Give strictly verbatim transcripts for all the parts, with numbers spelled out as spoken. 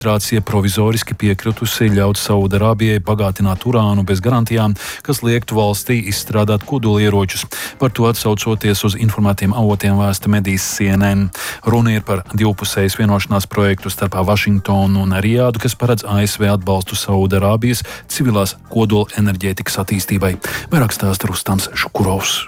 administrācija provizoriski piekritusi ļaut Saudarābijai bagātināt urānu bez garantijām, kas liektu valstī izstrādāt kodolieročus. Par to atsaucoties uz informētiem avotiem vēsta medijas C N N. Runa ir par divpusējas vienošanās projektu starp Vašingtonu un Rijādu, kas paredz A S V atbalstu Saudarābijas civilās kodola enerģētikas attīstībai. Vairāk stāsta Rustams Šukurovs.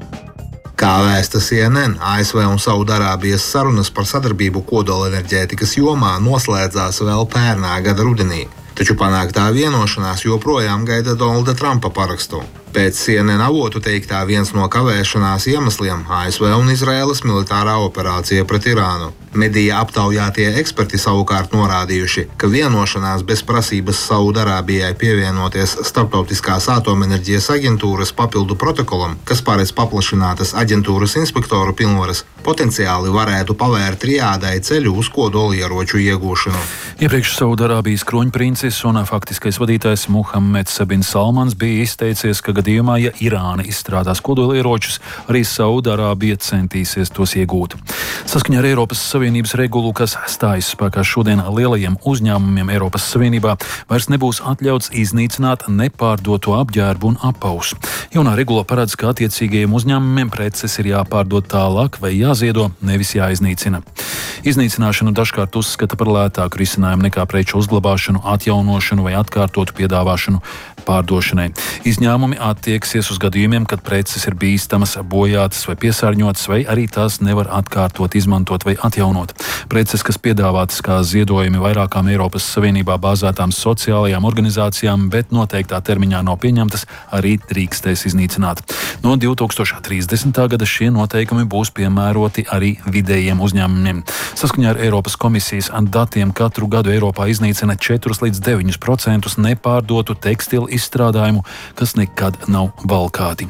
Kā vēsta C N N, A S V un Saudarābijas sarunas par sadarbību kodolenerģētikas jomā noslēdzās vēl pērnā gada rudenī, taču panāktā vienošanās joprojām gaida Donalda Trumpa parakstu. Pēc C N N avotu teiktā viens no kavēšanās iemesliem A S V un Izraēlas militārā operācija pret Irānu. Medija aptaujātie eksperti savukārt norādījuši, ka vienošanās bez prasības Saudarābijai pievienoties Starptautiskās atomenerģijas aģentūras papildu protokolam, kas paredz paplašinātas aģentūras inspektoru pilnvaras, potenciāli varētu pavērt Rijādai ceļu uz kodolieroču iegūšanu. Iepriekš Saudarābijas kroņprincis un faktiskais vadītājs Muhameds bin Salmans bija izteicies, ka gadījumā, ja Irāna izstrādās kodolieročus, arī Saudarābija centīsies tos iegūt. Saskaņā ar Eiropas Savienības regulu, kas stājas spēkā šodien, lielajiem uzņēmumiem Eiropas Savienībā vairs nebūs atļauts iznīcināt nepārdoto apģērbu un apavus. Jaunā regula paredz, ka attiecīgajiem uzņēmumiem preces ir jāpārdod tālāk vai jāziedo, nevis jāiznīcina. Iznīcināšanu dažkārt uzskata par lētāku risinājumu nekā preču uzglabāšanu, atjaunošanu vai atkārtotu piedāvāšanu pārdošanai. Izņēmumi attieksies uz gadījumiem, kad preces ir bīstamas, bojātas vai piesārņotas, vai arī tās nevar atkārtot, izmantot vai atjaunot. Preces, kas piedāvātas kā ziedojumi vairākām Eiropas Savienībā bāzētām sociālajām organizācijām, bet noteiktā termiņā nav pieņemtas, arī drīkstēs iznīcināt. No divi tūkstoši trīsdesmitā gada šie noteikumi būs piemēroti arī vidējiem uzņēmumiem. Saskaņā ar Eiropas komisijas datiem katru gadu Eiropā iznīcina četri līdz deviņi procenti nepārdotu tekstilu izstrādājumu, kas nekad nav valkāti.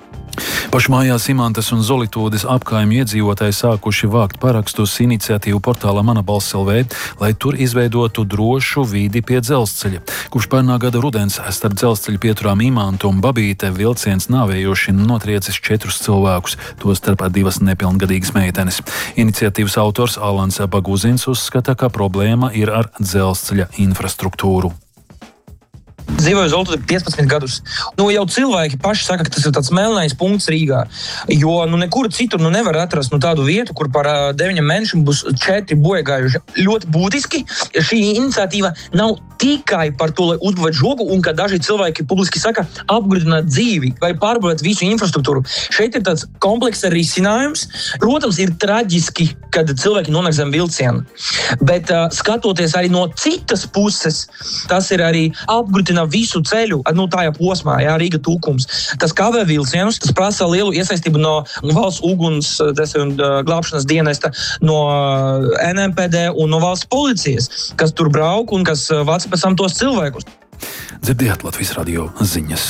Pašmājās Imantas un Zolitūdes apkaimju iedzīvotāji sākuši vākt parakstus iniciatīvu portālā Mana balss L V, lai tur izveidotu drošu vidi pie dzelzceļa. Kopš pērnā gada rudens starp dzelzceļa pieturām Imantu un Babīte vilciens nāvējoši notriecis četrus cilvēkus, tostarp divas nepilngadīgas meitenes. Iniciatīvas autors Alans Baguzins uzskata, ka problēma ir ar dzelzceļa infrastruktūru. Dzīvoju Zolitūdē piecpadsmit gadus. Nu, jau cilvēki paši saka, ka tas ir tāds melnais punkts Rīgā, jo nu, nekur citur nu, nevar atrast nu, tādu vietu, kur par uh, deviņiem mēnešiem būs četri bojagājuši. Ļoti būtiski, šī iniciatīva nav tikai par to, lai uzbūvētu žogu, un ka daži cilvēki publiski saka apgrūtināt dzīvi vai pārbūvēt visu infrastruktūru. Šeit ir tāds komplekss risinājums. Protams, ir traģiski, kad cilvēki nonāk zem vilciena, bet uh, skatoties arī no citas puses, tas ir arī apgrūtināt visu ceļu, nu tajā posmā, jā, Rīga Tūkums. Tas kavē vilcienus, tas prasa lielu iesaistību no valsts uguns un glābšanas dienesta, no N M P D un no valsts policijas, kas tur brauk un kas vāc pēc tam tos cilvēkus. Dzirdējāt Latvijas radio ziņas.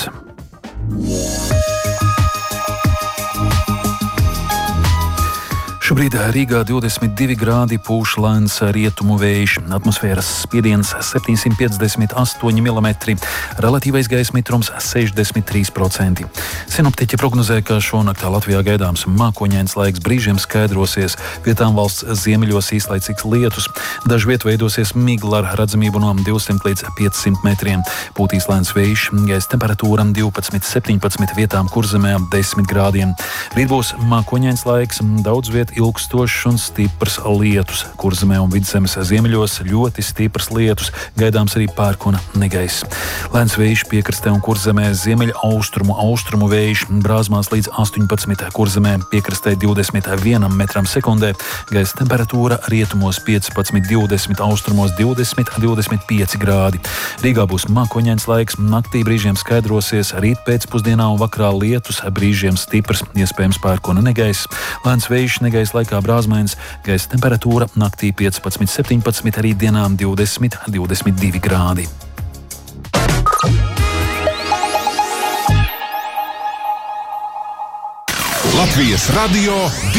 Šobrīd Rīgā divdesmit divi grādi pūš lēns rietumu vējš, atmosfēras spiediens septiņsimt piecdesmit astoņi milimetri, relatīvais gaisa mitrums sešdesmit trīs procenti. Sinoptiķi prognozē, ka šonaktā Latvijā gaidāms mākoņains laiks, brīžiem skaidrosies, vietām valsts ziemeļos īslaicīgs lietus, dažviet veidosies migla ar redzamību no divsimt līdz piecsimt metriem. Pūtīs lēns vējš, gaisa temperatūra divpadsmit septiņpadsmit, vietām Kurzemē ap desmit grādiem. Rīt būs mākoņains laiks, daudz viet ilgstošs un stiprs lietus. Kurzemē un Vidzemes ziemeļos ļoti stiprs lietus, gaidāms arī pērkona negaiss. Lēns vējš piekrastē un Kurzemē, ziemeļa austrumu austrumu vējš, brāzmās līdz astoņpadsmit, Kurzemē piekrastē divdesmit viens metram sekundē, gaisa temperatūra rietumos piecpadsmit divdesmit, austrumos divdesmit divdesmit pieci grādi. Rīgā būs mākoņains laiks, naktī brīžiem skaidrosies, rīt pēcpusdienā un vakarā lietus, brīžiem stiprs, iespējams pērkona negaiss. Lēns vējš, negaiss laikā brāzmains, gaisa temperatūra naktī piecpadsmit septiņpadsmit, arī dienām divdesmit divdesmit divi grādi. Latvijas radio